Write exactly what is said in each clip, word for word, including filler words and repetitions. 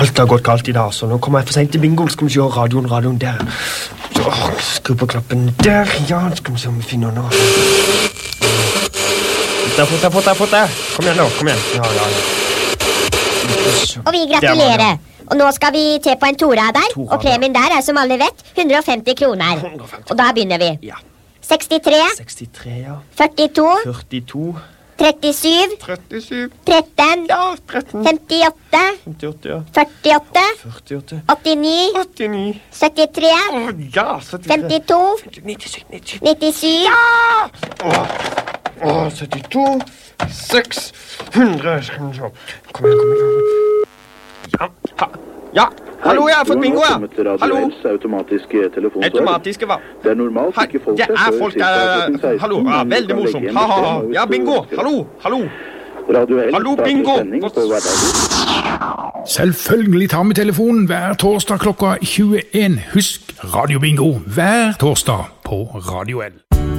Alt har gått galt I dag, så nå kommer jeg for sent til bingo. Skal vi se radioen, radioen der. Så, skru på knappen der. Ja, skal vi se om vi finner noe. Fort, fort, fort, fort. Kom igjen nå, kom igjen. Ja, ja, ja. Og vi gratulerer. Og nå skal vi til på en torader, og premien der er som alle vet hundre og femti kroner. Og da begynner vi. Ja. sekstitre, sekstitre, ja. førtito, førtito, trettisju, trettisju, tretten, ja, tretten, femtiåtte, femtiåtte, ja. førtiåtte, førtiåtte, åttini, åttini, syttitre, Å, ja, syttitre, femtito, nittisju, nittisju, nittisju, ja! Å, å, syttito, seks, hundre, skal vi se. Kom igjen, kom igjen. Ja, ha, ja, hallo, jeg har fått bingo, ja. Hallo. Automatiske telefonsvar. Automatiske hva? Det er normalt ikke folk det er folk der, hallo, ja, veldig morsomt. Ha, ha, ha, ja, bingo, hallo, hallo. Hallo, bingo. Selvfølgelig tar vi telefonen hver torsdag klokka tjueen. Husk Radio Bingo hver torsdag på Radio L.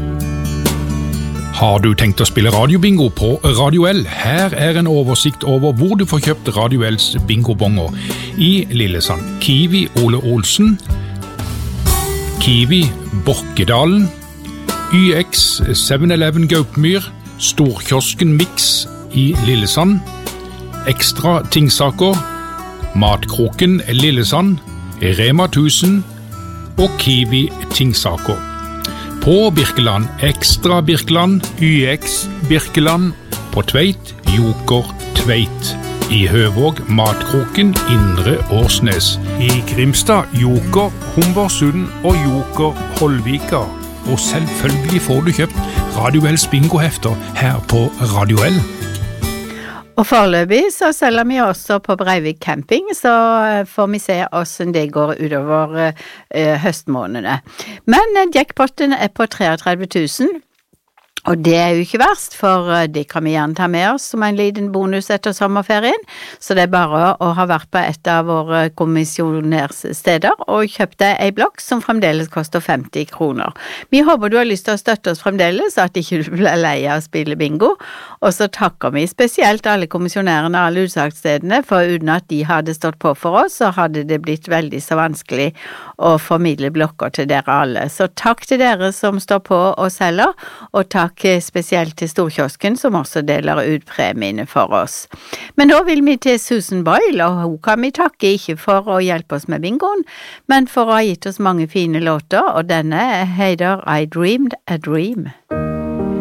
Har du tenkt å spille radiobingo på Radio L? Her er en oversikt over hvor du får kjøpt Radio L's bingobonger. I Lillesand, Kiwi Ole Olsen, Kiwi Borkedalen, Y X seven eleven Gaupmyr, Storkiosken Mix i Lillesand, Ekstra Tingsaker, Matkroken Lillesand, Rema tusen og Kiwi Tingsaker. På Birkeland, Ekstra Birkeland, Y X Birkeland, på Tveit, Joker Tveit. I Høvåg, Matkroken, Indre Årsnes. I Grimstad, Joker, Humbersund og Joker Holvika. Og selvfølgelig får du kjøpt Radio L's bingohefter her på Radio L. Og foreløpig så selger vi også på Breivik camping, så får vi se hvordan det går utover uh, høstmånedene. Men jackpotten er på treogtredve tusen, og det er jo ikke verst, for det kan vi gjerne ta med oss som en liten bonus etter sommerferien, så det er bare å ha vært på et av våre kommisjonærssteder og kjøpt en blokk som fremdeles koster femti kroner. Vi håper du har lyst til å støtte oss fremdeles, så at ikke du blir lei av å spille bingo, og så takker vi spesielt alle kommisjonærene og alle utsalgsstedene, for uten at de hadde stått på for oss, så hadde det blitt veldig så vanskelig å formidle blokker til dere alle. Så takk til dere som står på og selger, og takk spesielt til Storkiosken som også deler ut premiene for oss. Men da vil vi til Susan Boyle, og hun kan vi takke ikke for å hjelpe oss med bingoen, men for å ha gitt oss mange fine låter, og denne heter I Dreamed a Dream.